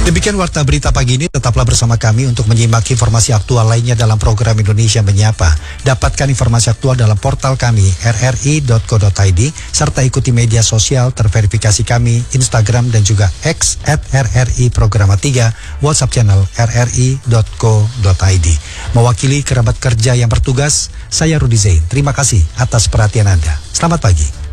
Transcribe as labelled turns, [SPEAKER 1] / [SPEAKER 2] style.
[SPEAKER 1] Demikian Warta Berita pagi ini, tetaplah bersama kami untuk menyimak informasi aktual lainnya dalam program Indonesia Menyapa. Dapatkan informasi aktual dalam portal kami rri.co.id serta ikuti media sosial terverifikasi kami, Instagram dan juga X @RRI Programa 3, WhatsApp channel rri.co.id. Mewakili kerabat kerja yang bertugas, saya Rudi Zain. Terima kasih atas perhatian Anda. Selamat pagi.